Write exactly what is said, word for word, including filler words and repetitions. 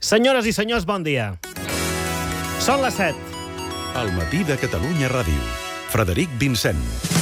Senyores i senyors, bon dia. Són les set. Al matí de Catalunya Ràdio. Frederic Vincent.